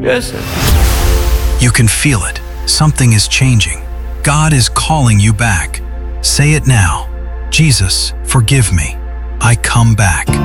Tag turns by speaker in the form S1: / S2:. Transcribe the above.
S1: Yes.
S2: You can feel it. Something is changing. God is calling you back. Say it now. Jesus, forgive me. I come back.